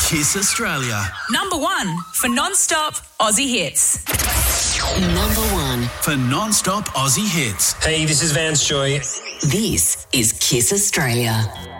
Kiss Australia. Number 1 for non-stop Aussie hits. Number 1 for non-stop Aussie hits. Hey, this is Vance Joy. This is Kiss Australia.